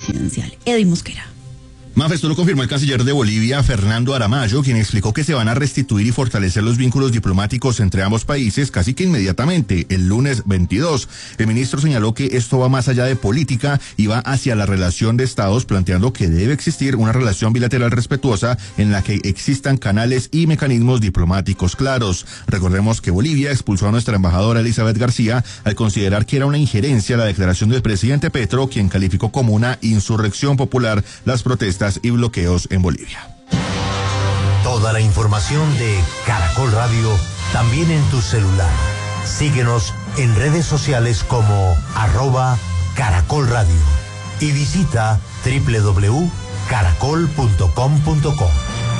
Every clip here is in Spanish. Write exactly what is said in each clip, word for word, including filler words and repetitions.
presidencial. Eddie Mosquera. Mafe, esto lo confirmó el canciller de Bolivia, Fernando Aramayo, quien explicó que se van a restituir y fortalecer los vínculos diplomáticos entre ambos países casi que inmediatamente, el lunes veintidós. El ministro señaló que esto va más allá de política y va hacia la relación de estados, planteando que debe existir una relación bilateral respetuosa en la que existan canales y mecanismos diplomáticos claros. Recordemos que Bolivia expulsó a nuestra embajadora Elizabeth García al considerar que era una injerencia la declaración del presidente Petro, quien calificó como una insurrección popular las protestas y bloqueos en Bolivia. Toda la información de Caracol Radio también en tu celular. Síguenos en redes sociales como arroba Caracol Radio y visita doble u doble u doble u punto caracol punto com punto co.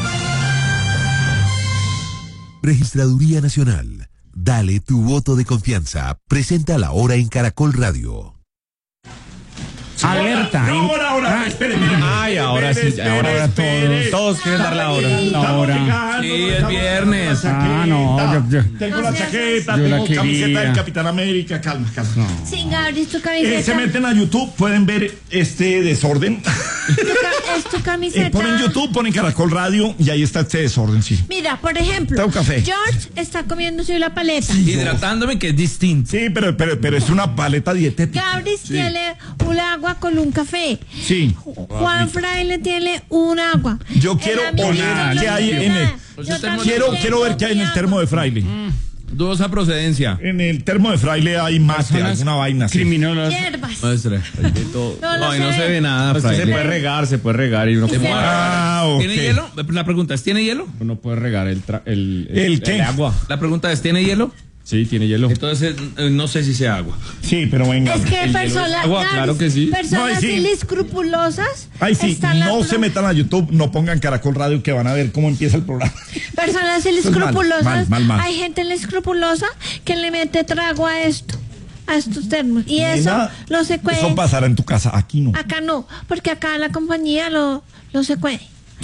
Registraduría Nacional. Dale tu voto de confianza. Presenta la hora en Caracol Radio. Alerta. No, ahora, ahora, Ah, espere, Ay, ahora sí, espere, ahora espere. todos, todos quieren dar la hora. La hora. Sí, es viernes. Ah, no, yo, yo, Tengo la chaqueta, yo la tengo quería. camiseta del Capitán América, calma, calma. No. Sí, Gabriel, tu Eh, camiseta. se meten a YouTube, pueden ver este desorden. Tu ca- es tu camiseta. Eh, ponen YouTube, ponen Caracol Radio y ahí está este desorden, sí. Mira, por ejemplo, Tengo café. George está comiéndose una paleta. hidratándome, que es distinto. Sí, pero, pero, pero es una paleta dietética. Gabriel tiene un agua con un café. Sí. Juan Fraile tiene un agua. Yo quiero El amiguito oler no qué hay tiene en nada. el- Yo Quiero- también Quiero, tengo quiero ver qué hay en el mi termo agua. de Fraile. Dudosa procedencia. En el termo de Fraile hay mate, Personas alguna vaina. Sí. Criminales. Hierbas. Muestre. No, no Ay, no se se ve. ve nada, Pues que se fraile. puede regar, se puede regar y uno Sí, puede, sí. Ah, ok. ¿Tiene hielo? La pregunta es, ¿tiene hielo? uno puede regar el, tra- el, ¿El qué? agua. La pregunta es, ¿tiene hielo? Sí, tiene hielo. Entonces, eh, no sé si sea agua. Sí, pero venga. Es que El hielo personas, es agua, claro que sí. personas No, ahí sí. inescrupulosas. Ay, sí, están no la- se metan a YouTube, no pongan Caracol Radio que van a ver cómo empieza el programa. Personas Eso es mal, inescrupulosas. mal, mal, mal. Hay gente inescrupulosa que le mete trago a esto, a estos termos. Y eso Nena, lo se puede. Eso pasará en tu casa, aquí no. Acá no, porque acá la compañía lo, lo se puede.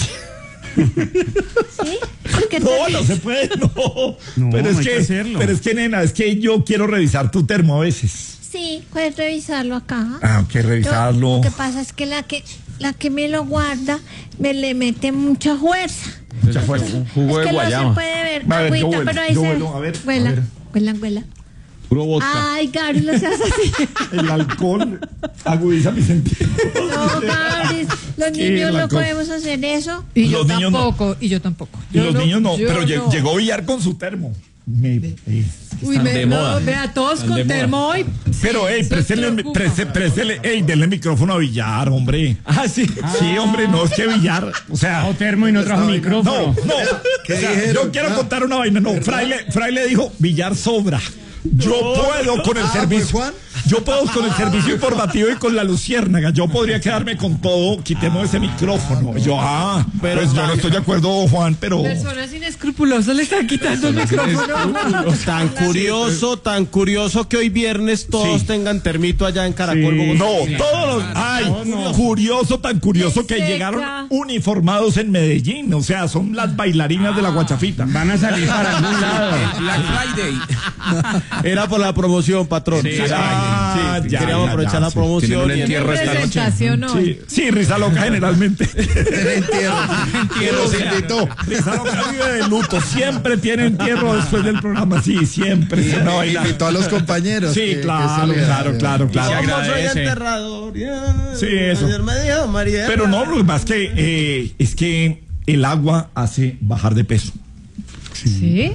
¿Sí? Porque No, te- no se puede, no. No, pero es no hay que, que hacerlo. pero es que, nena, es que yo quiero revisar tu termo a veces. Sí, puedes revisarlo acá. Ah, ok, revisarlo. Lo, lo que pasa es que la que la que me lo guarda me le mete mucha fuerza. Mucha fuerza. Un jugo es de que guayaba. no se puede ver, A ver, yo agüita, vuelo, pero ahí yo se vuelo, a ver, huela, a ver. huela, huela. Puro vodka. Ay, Gary, no seas así. El alcohol agudiza mi sentido. No, Gary, los ¿Qué niños es no la cosa? podemos hacer eso. Y yo Los niños no. tampoco, y yo tampoco. Y los Yo niños no, yo pero lle- no. llegó Villar con su termo. Me- eh, Uy, están me, de no, moda. vea, todos Están con de moda. termo hoy. Pero, ey, se préstele, preocupa. préstele, préstele, ey, denle micrófono a Villar, hombre. Ah, sí. Sí, hombre, no, es que Villar, o sea... O termo y no trajo micrófono. No, no. O sea, yo quiero contar una vaina. No, Fraile, Fraile dijo, Villar sobra. Yo puedo con el servicio. Yo puedo con el servicio informativo y con la luciérnaga. Yo podría quedarme con todo. Quitemos ese micrófono. Yo, ah, pero pues yo no estoy de acuerdo, Juan, pero. Personas inescrupulosas le están quitando el micrófono. Tan curioso, tan curioso que hoy viernes todos Sí. tengan termito allá en Caracol, Bogotá. No, todos los. Ay, curioso, tan curioso que Seca. llegaron uniformados en Medellín. O sea, son las bailarinas de la guachafita. Van a salir para algún lado. Black Friday. Era por la promoción, patrón. Sí, Ah, Sí, ya, queríamos ya, aprovechar ya, la sí. promoción. Tienen un y- entierro esta noche. Presentación hoy. Sí, sí, risa loca generalmente. Entierro. Entierro se invitó. Risa loca vive de luto. Siempre tiene entierro después del programa. Sí, siempre. Sí, no, baila. Invitó a los compañeros. Sí, que- que claro, se le- claro, claro, ¿Cómo claro. soy agradece. enterrador? Ya. Sí, eso. Ayer me dijo María. Pero no, lo que pasa es que, eh, es que el agua hace bajar de peso. ¿Sí?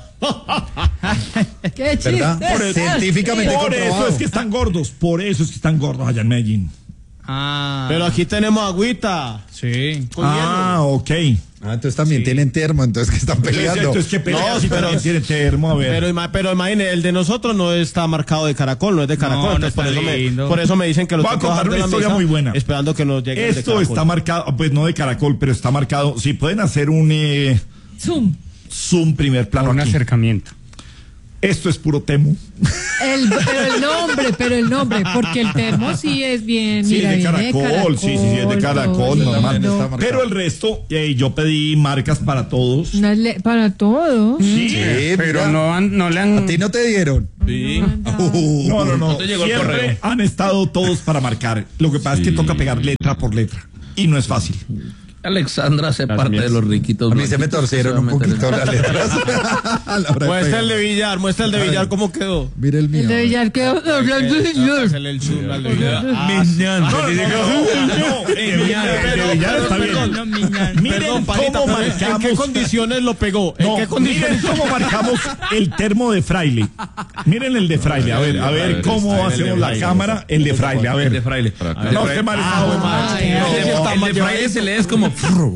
Qué chiste. ¿Verdad? Por eso- Científicamente Por eso comprobado. es que están gordos. Por eso es que están gordos allá en Medellín. Ah, Pero aquí tenemos agüita. sí. Con Ah, ok. Ah, entonces también tienen termo, entonces que están peleando. Entonces, ¿qué pelea? No, Si pero- también tiene termo, a ver. Pero, ima- pero imagine, el de nosotros no está marcado de caracol, no es de caracol. No, no entonces por, está eso me, lindo. por eso me dicen que lo Voy a tengo que contar bajar de una la historia mesa, muy buena. esperando que nos llegue el de Esto caracol. está marcado, pues no de caracol, pero está marcado. Si pueden hacer un eh, Zoom. zoom primer plano Un aquí. acercamiento. Esto es puro Temu. El, pero el nombre, pero el nombre, porque el termo sí es bien. Sí, mira, de viene caracol, caracol, sí, sí, sí, es de caracol, todo normal. lindo. Pero el resto, eh, yo pedí marcas para todos. Una le- para todo. Sí, Sí, Pero mira, no, han- no le han... a ti no te dieron. Sí. Uh, no, no, no. te llegó el Siempre correo. han estado todos para marcar. Lo que pasa es que toca pegar letra por letra. Y no es fácil. Alexandra hace parte mías. de los riquitos. a mí se me blanquitos que torcieron se un van a meter poquito en- las letras. A la hora de Muestra el pegar. de Villar, muestra el de Villar cómo quedó. Mira el mío. El de Villar quedó hablando de señor. Hacele el zoom al de Villar. No, no, no, no, eh, Pero, de Villar está bien. perdón, Miren Perdón, Panita, cómo pero ¿en qué marcamos. condiciones lo pegó? ¿En No, qué miren condiciones? cómo marcamos el termo de Fraile. Miren el de Fraile, a ver, a ver cómo hacemos la cámara. El de Fraile, a El de ver. Fraile. No, este man está muy mal. El No, de- el de Fraile se lee es como.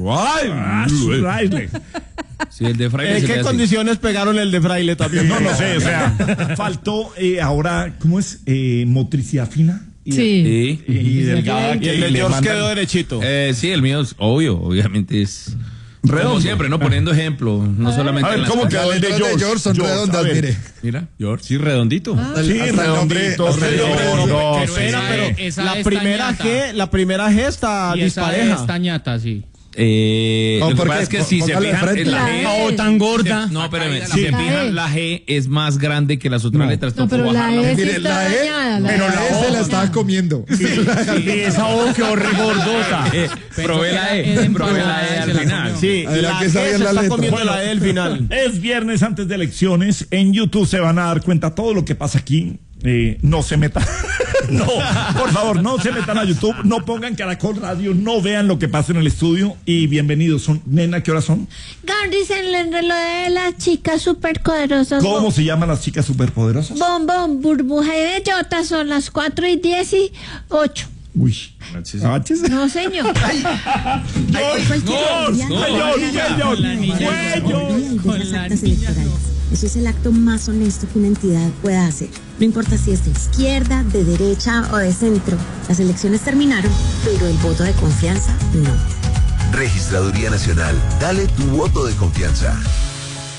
ah, Fraile. Sí, el de Fraile ¿En se lee qué así. condiciones pegaron el de Fraile también? No, no sé, o sea, faltó eh, ahora, ¿cómo es? Eh, motricidad fina. Y, Sí. Sí. y delgada. Y el que de le George mandan- quedó derechito. Eh, sí, el mío es obvio, obviamente es. Redondo. Como siempre, ¿no? Poniendo ejemplo, no solamente. A ver, en las ¿cómo cosas. quedó el de Las letras George? de George son George, redondas, a ver. mire. Mira. George, sí, redondito. El- Sí, hasta el nombre- redondito, hasta el nombre- redondo. Qué Pero pena, esa- pero esa la está primera ñata. G, la primera G está Y esa dispareja. es tañata, sí. Eh, No, lo que ¿por pasa qué? es que si se Póngale de fijan frente. en la La G. E. No, tan gorda. No, espérame, Sí. si se La fijan, E. la G es más grande que las otras letras. No, tocó pero la bajarla. E sí Mire, está la E, dañada. La pero E la E se la estaba comiendo. Y esa O quedó re gordota. Eh, probé la que E, era probé la empanada E y al se la final. comió. Sí, A ver, ¿a la qué G sabía se la está letra? comiendo la E al final. Es viernes antes de elecciones. En YouTube se van a dar cuenta todo lo que pasa aquí. Eh, no se metan. No, por favor, no se metan a YouTube. No pongan Caracol Radio. No vean lo que pasa en el estudio. Y bienvenidos. Son, nena, ¿qué horas son? Gandis en el reloj de las chicas superpoderosas. ¿Cómo se llaman las chicas superpoderosas? Bombón, burbuja y bellota son las cuatro y dieciocho. Uy. ¿Aches? No, señor. Ay, Cualquier George, día- George, George, la niña. George. Con las actas electorales. Eso es el acto más honesto que una entidad pueda hacer. No importa si es de izquierda, de derecha o de centro. Las elecciones terminaron, pero el voto de confianza no. Registraduría Nacional. Dale tu voto de confianza.